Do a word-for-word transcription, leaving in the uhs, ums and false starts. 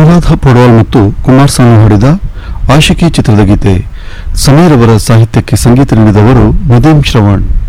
ಪ್ರಹ್ಲಾದ ಪೊಡವಾಲ್ ಮತ್ತು ಕುಮಾರ್ ಸಾನು ಹಾಡಿದ ಆಶಿಕಿ ಚಿತ್ರದ ಗೀತೆ. ಸಮೀರ್ ಅವರ ಸಾಹಿತ್ಯಕ್ಕೆ ಸಂಗೀತ ನೀಡಿದವರು ನದೀಮ್ ಶ್ರವಣ್.